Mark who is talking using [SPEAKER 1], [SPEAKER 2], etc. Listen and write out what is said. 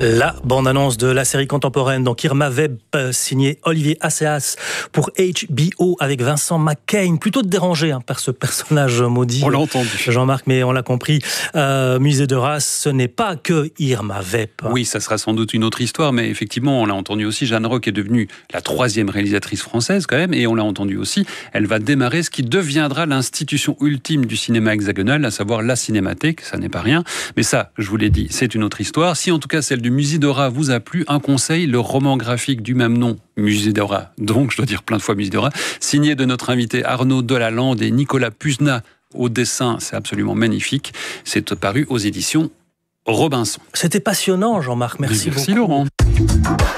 [SPEAKER 1] La bande-annonce de la série contemporaine, donc Irma Vep, signée Olivier Assayas pour HBO avec Vincent McCain. Plutôt dérangé par ce personnage maudit.
[SPEAKER 2] On l'a entendu.
[SPEAKER 1] Jean-Marc, mais on l'a compris. Musée de Reims, ce n'est pas que Irma Vep.
[SPEAKER 2] Oui, ça sera sans doute une autre histoire, mais effectivement, on l'a entendu aussi, Jeanne Roch est devenue la 3e réalisatrice française quand même, et on l'a entendu aussi, elle va démarrer ce qui deviendra l'institution ultime du cinéma hexagonal, à savoir la Cinémathèque, ça n'est pas rien. Mais ça, je vous l'ai dit, c'est une autre histoire. Si en tout cas celle du Musée d'Ora vous a plu, un conseil, le roman graphique du même nom, Musée d'Ora, donc je dois dire plein de fois Musée d'Ora, signé de notre invité Arnaud Delalande et Nicolas Puzna au dessin, c'est absolument magnifique. C'est paru aux éditions Robinson.
[SPEAKER 1] C'était passionnant, Jean-Marc, merci beaucoup.
[SPEAKER 2] Laurent.